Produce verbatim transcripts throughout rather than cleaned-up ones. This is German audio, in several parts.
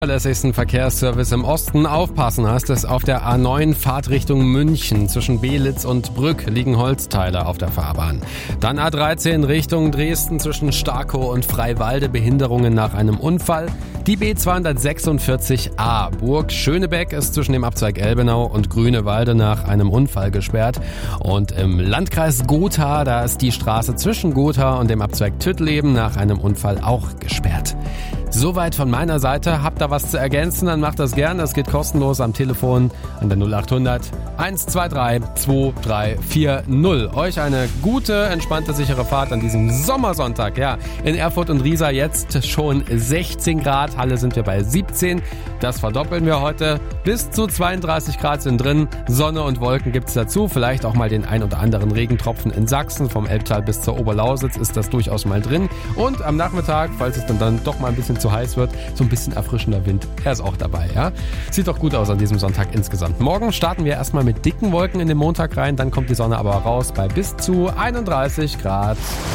Zuverlässigsten Verkehrsservice im Osten. Aufpassen heißt es auf der A neun Fahrtrichtung München. Zwischen Belitz und Brück liegen Holzteile auf der Fahrbahn. Dann A dreizehn Richtung Dresden zwischen Starkow und Freiwalde. Behinderungen nach einem Unfall. Die B zweihundertsechsundvierzig A Burg Schönebeck ist zwischen dem Abzweig Elbenau und Grünewalde nach einem Unfall gesperrt. Und im Landkreis Gotha, da ist die Straße zwischen Gotha und dem Abzweig Tüttleben nach einem Unfall auch gesperrt. Soweit von meiner Seite. Habt ihr was zu ergänzen, dann macht das gern. Das geht kostenlos am Telefon an der null acht hundert eins zwei drei zwei drei vier null. Euch eine gute, entspannte, sichere Fahrt an diesem Sommersonntag. Ja, in Erfurt und Riesa jetzt schon sechzehn Grad. Halle sind wir bei siebzehn. Das verdoppeln wir heute. Bis zu zweiunddreißig Grad sind drin. Sonne und Wolken gibt's dazu. Vielleicht auch mal den ein oder anderen Regentropfen in Sachsen. Vom Elbtal bis zur Oberlausitz ist das durchaus mal drin. Und am Nachmittag, falls es dann, dann doch mal ein bisschen zu heiß wird, so ein bisschen erfrischender Wind. Er ist auch dabei, ja. Sieht doch gut aus an diesem Sonntag insgesamt. Morgen starten wir erstmal mit dicken Wolken in den Montag rein. Dann kommt die Sonne aber raus bei bis zu einunddreißig Grad.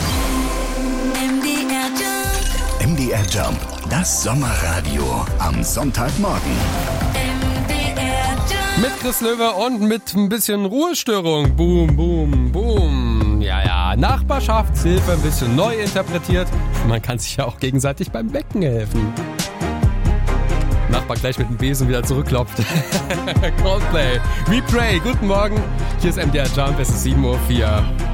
M D R Jump, das Sommerradio am Sonntagmorgen. Mit Chris Löwe und mit ein bisschen Ruhestörung. Boom, boom, boom. Ja, ja, Nachbarschaftshilfe ein bisschen neu interpretiert. Man kann sich ja auch gegenseitig beim Becken helfen. Nachbar gleich mit dem Besen wieder zurückklopft. Coldplay, We Pray. Guten Morgen. Hier ist M D R Jump, es ist sieben Uhr vier.